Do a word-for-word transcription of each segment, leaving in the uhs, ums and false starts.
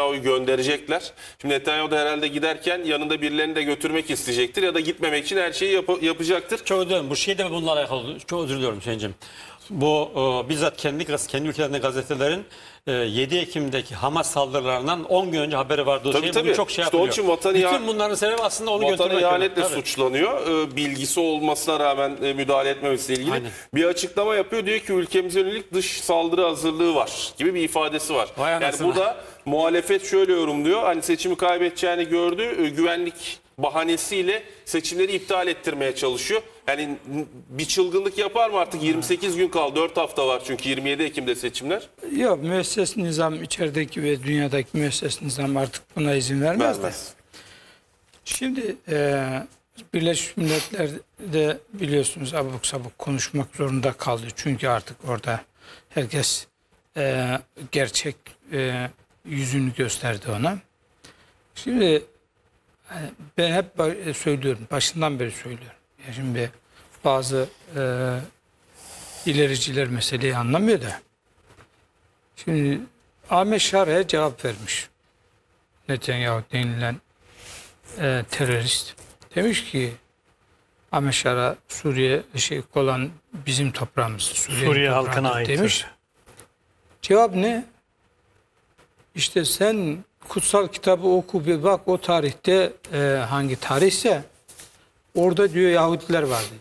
Netanyahu'yu gönderecekler. Şimdi Netanyahu da herhalde giderken yanında birilerini de götürmek isteyecektir ya da gitmemek için her şeyi yap- yapacaktır. Çok özür dilerim. Bu şey de bununla alakalı. Çok özür diliyorum Hüseyin'cim. Bu e, bizzat kendi gaz- kendi ülkelerinde gazetelerin e, yedi Ekim'deki Hamas saldırılarından on gün önce haberi vardı. Tabii, Şey, tabii. bugün çok şey İşte onun yapılıyor. için vatanı Bütün ya- bunların sebebi aslında onu Vatan götürmek. ihanetle Tabii. suçlanıyor. Ee, bilgisi olmasına rağmen e, müdahale etmemesiyle ilgili Aynen. bir açıklama yapıyor. Diyor ki ülkemize yönelik dış saldırı hazırlığı var gibi bir ifadesi var. Vay Yani anasını. bu da muhalefet şöyle yorumluyor. Hani seçimi kaybedeceğini gördü. e, Güvenlik bahanesiyle seçimleri iptal ettirmeye çalışıyor. Yani bir çılgınlık yapar mı artık? yirmi sekiz gün kaldı. dört hafta var çünkü yirmi yedi Ekim'de seçimler. Yok, müesses nizam, içerideki ve dünyadaki müesses nizam artık buna izin vermez de. Vermez. Şimdi e, Birleşmiş Milletler'de biliyorsunuz abuk sabuk konuşmak zorunda kaldı. Çünkü artık orada herkes e, gerçek e, yüzünü gösterdi ona. Şimdi e, ben hep ba- söylüyorum, başından beri söylüyorum. Ya şimdi bazı e, ilericiler meseleyi anlamıyor da. Şimdi Ahmet Şara'ya cevap vermiş. Netanyahu denilen e, terörist. Demiş ki Ahmet Şara Suriye şey olan bizim toprağımız. Suriye, Suriye halkına ait. demiş. Cevap ne? İşte sen kutsal kitabı oku bir bak, o tarihte e, hangi tarihse orada diyor Yahudiler var diyor.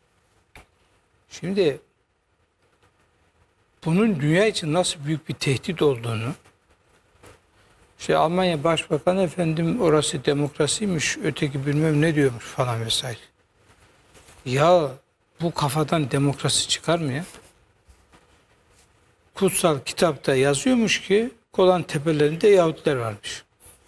Şimdi bunun dünya için nasıl büyük bir tehdit olduğunu, şey Almanya Başbakanı efendim orası demokrasiymiş, öteki bilmem ne diyormuş falan vesaire. Ya bu kafadan demokrasi çıkar mı ya? Kutsal kitapta yazıyormuş ki Golan Tepelerinde Yahudiler varmış.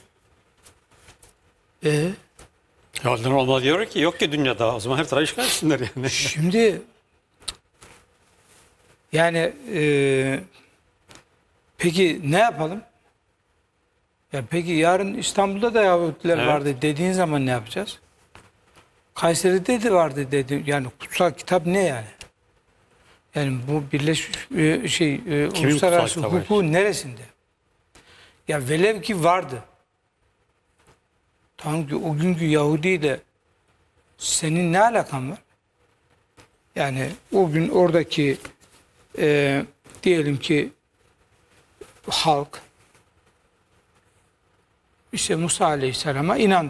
E Yahudiler olmalı diyor ki yok ki dünyada. O zaman her tarafı işgal etsinler yani. şimdi yani e, peki ne yapalım? Ya peki yarın İstanbul'da da Yahudiler Evet. vardı dediğin zaman ne yapacağız? Kayseri'de de vardı dedi. Yani kutsal kitap ne yani? Yani bu birleşmiş e, şey e, Kimin uluslararası kutsal kitabı? hukukun neresinde? Ya velev ki vardı. Tamam ki o günkü Yahudi ile senin ne alakan var? Yani o gün oradaki e, diyelim ki halk işte Musa Aleyhisselam'a inandı.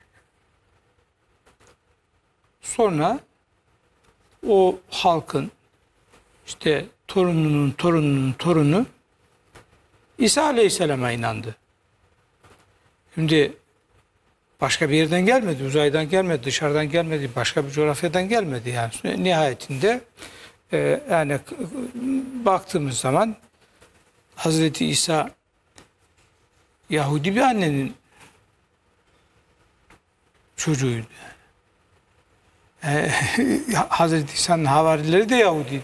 Sonra o halkın işte torununun torununun torunu İsa Aleyhisselam'a inandı. Şimdi başka bir yerden gelmedi, uzaydan gelmedi, dışarıdan gelmedi, başka bir coğrafyadan gelmedi yani. Nihayetinde e, yani baktığımız zaman Hazreti İsa Yahudi bir annenin çocuğuydu. E, Hazreti İsa'nın havarileri de Yahudi.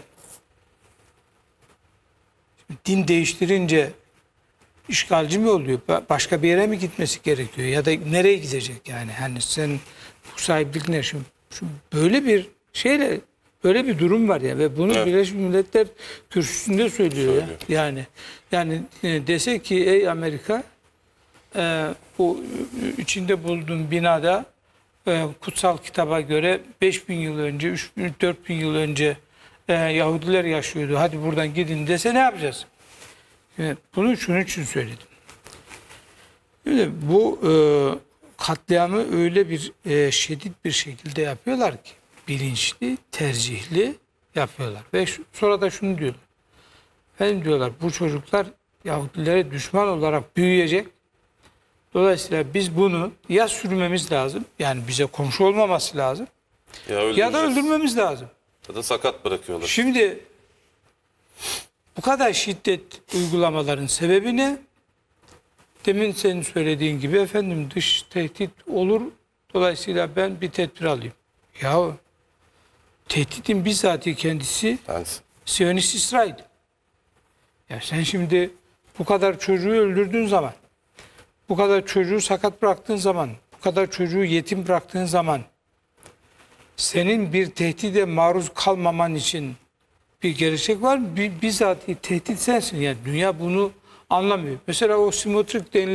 Şimdi din değiştirince işgalci mi oluyor? Ba- Başka bir yere mi gitmesi gerekiyor? Ya da nereye gidecek yani? Hani sen bu sahiplik ne? Şimdi, şu böyle bir şeyle böyle bir durum var ya ve bunu Evet. Birleşmiş Milletler kürsüsünde söylüyor, Söylüyor. ya. Yani yani e, dese ki ey Amerika e, bu içinde bulunduğun binada e, kutsal kitaba göre beş bin yıl önce, üç bin dört bin yıl önce e, Yahudiler yaşıyordu. Hadi buradan gidin dese ne yapacağız? Evet, bunu şunun için söyledim. Öyle, bu e, katliamı öyle bir e, şiddet bir şekilde yapıyorlar ki bilinçli, tercihli yapıyorlar. Ve şu, sonra da şunu diyorlar. Efendim diyorlar bu çocuklar Yahudilere düşman olarak büyüyecek. Dolayısıyla biz bunu ya sürmemiz lazım, yani bize komşu olmaması lazım, Ya, ya da öldüreceğiz. öldürmemiz lazım. Ya da sakat bırakıyorlar. Şimdi bu kadar şiddet uygulamaların sebebi ne? Demin senin söylediğin gibi efendim dış tehdit olur. Dolayısıyla ben bir tedbir alayım. Ya tehditin bizzati kendisi Yani, Siyonist İsrail. Ya sen şimdi bu kadar çocuğu öldürdüğün zaman, bu kadar çocuğu sakat bıraktığın zaman, bu kadar çocuğu yetim bıraktığın zaman senin bir tehdide maruz kalmaman için bir gerçek var mı? Bizzat tehdit sensin. Yani dünya bunu anlamıyor. Mesela o Simotrich denilen